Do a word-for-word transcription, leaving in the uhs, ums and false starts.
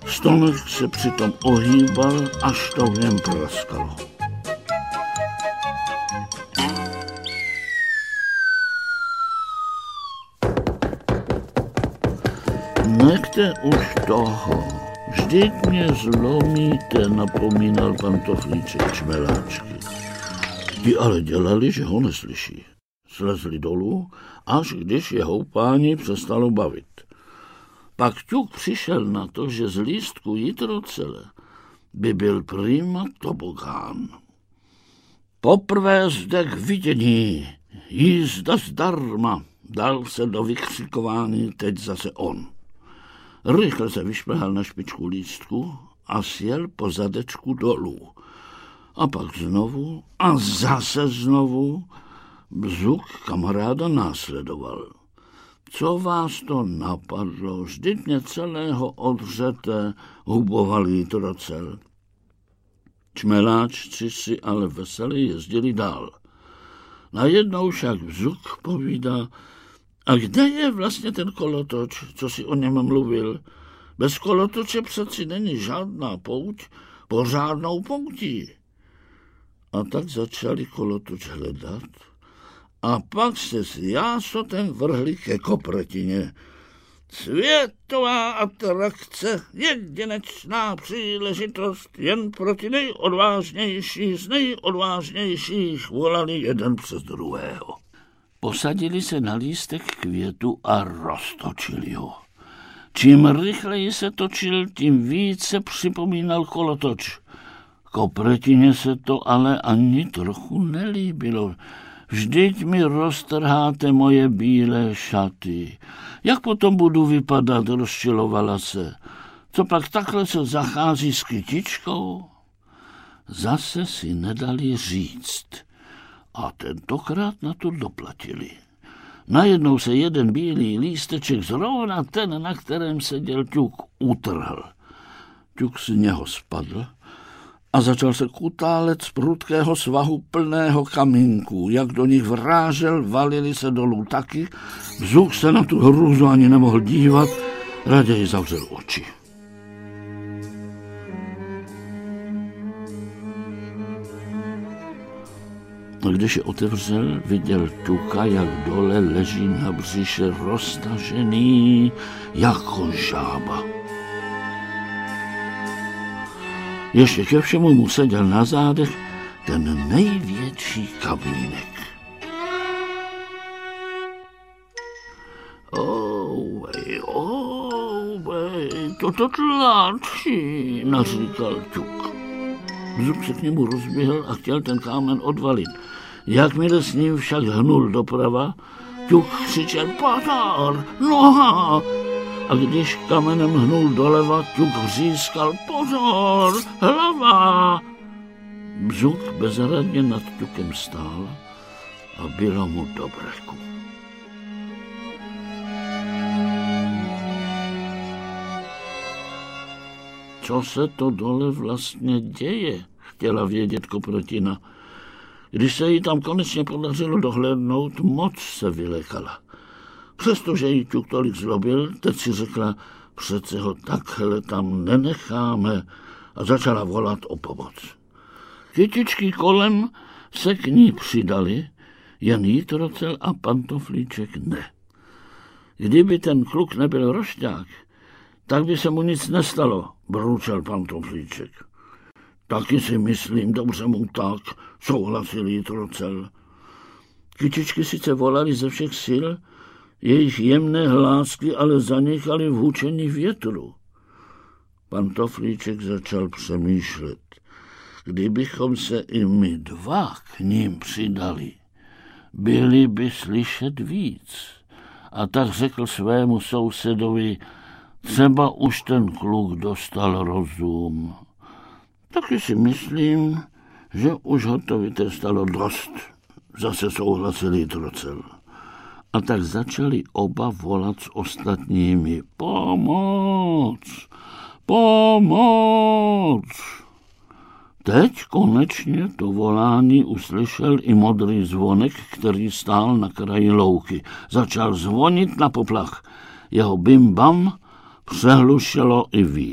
Stonek se přitom ohýbal, až to v něm praskalo. Nechte už toho, vždyť mě zlomíte, napomínal pantoflíček čmeláčky. Ti ale dělali, že ho neslyší. Slezli dolů, až když je houpání přestalo bavit. Pak Ťuk přišel na to, že z lístku jitrocele by byl prima tobogán. Poprvé zde k vidění, jízda zdarma, dal se do vykřikování teď zase on. Rychle se vyšplhal na špičku lístku a sjel po zadečku dolů. A pak znovu a zase znovu Bzuk kamaráda následoval. Co vás to napadlo? Vždyť mě celého odřete, huboval jitrocel. Čmeláčci si ale veselě jezdili dál. Najednou však Bzuk povídá: a kde je vlastně ten kolotoč, co si o něm mluvil? Bez kolotoče přeci není žádná pouť pořádnou poutí. A tak začali kolotoč hledat a pak se s jásotem vrhli ke kopretině. Světová atrakce, jedinečná příležitost, jen pro ty nejodvážnější z nejodvážnějších, volali jeden přes druhého. Posadili se na lístek květu a roztočili ho. Čím rychleji se točil, tím více připomínal kolotoč. Kopretině se to ale ani trochu nelíbilo. Vždyť mi roztrháte moje bílé šaty. Jak potom budu vypadat, rozčilovala se. Co pak takhle se zachází s kytičkou? Zase si nedali říct. A tentokrát na to doplatili. Najednou se jeden bílý lísteček, zrovna ten, na kterém seděl Ťuk, utrhl. Ťuk z něho spadl a začal se kutálet z prudkého svahu plného kamínků. Jak do nich vrážel, valili se dolů taky. Bzuk se na tu hrůzu ani nemohl dívat, raději zavřel oči. A když je otevřel, viděl Ťuka, jak dole leží na břiše roztažený jako žába. Ještě ke všemu mu seděl na zádech ten největší kamínek. Ouvej, ouvej, to to tlačí, naříkal Ťuk. Bzuk se k němu rozběhl a chtěl ten kámen odvalit. Jakmile s ním však hnul doprava, Ťuk křičel: pozor, noha! A když kamenem hnul doleva, Ťuk vřískal: pozor, hlava! Bzuk bezradně nad Ťukem stál a bylo mu do breku. Co se to dole vlastně děje, chtěla vědět koprotina. Když se jí tam konečně podařilo dohlédnout, moc se vylekala. Přestože jí Ťuk tolik zlobil, teď si řekla: přece ho takhle tam nenecháme, a začala volat o pomoc. Kytičky kolem se k ní přidali, jen jitrocel a pantoflíček ne. Kdyby ten kluk nebyl rošťák, tak by se mu nic nestalo, broučel pantoflíček. Taky si myslím, dobře mu tak, souhlasil jitrocel. Kytičky sice volali ze všech sil, jejich jemné hlásky ale zanikaly v hučení větru. Pantoflíček začal přemýšlet. Kdybychom se i my dva k ním přidali, byli by slyšet víc. A tak řekl svému sousedovi: třeba už ten kluk dostal rozum. Taky si myslím, že už ho to vytrestalo dost, zase souhlasil jitrocel. A tak začali oba volat s ostatními: pomoc, pomoc. Teď konečně to volání uslyšel i modrý zvonek, který stál na kraji louky. Začal zvonit na poplach. Jeho bim-bam přehlušelo i víc.